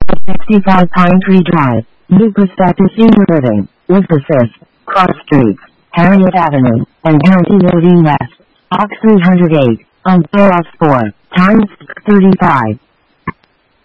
65 Pine Tree Drive, New Prospectus Senior Living, Worcester 5th, Cross Streets, Harriet Avenue, and County Road West, Ox 308, on 4 times 35.